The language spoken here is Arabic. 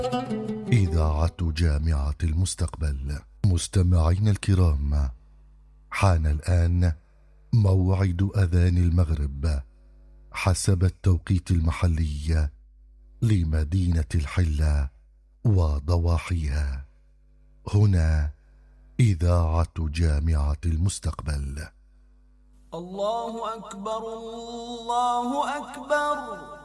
إذاعة جامعة المستقبل. مستمعين الكرام، حان الآن موعد أذان المغرب حسب التوقيت المحلي لمدينة الحلة وضواحيها. هنا إذاعة جامعة المستقبل. الله أكبر الله أكبر.